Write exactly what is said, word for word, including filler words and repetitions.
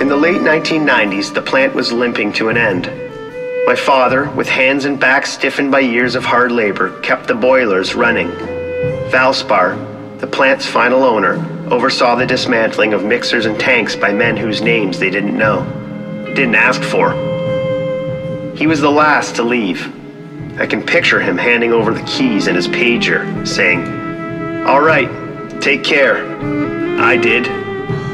In the late nineteen nineties, the plant was limping to an end. My father, with hands and back stiffened by years of hard labor, kept the boilers running. Valspar, the plant's final owner, oversaw the dismantling of mixers and tanks by men whose names they didn't know, didn't ask for. He was the last to leave. I can picture him handing over the keys and his pager, saying, "All right, take care." I did.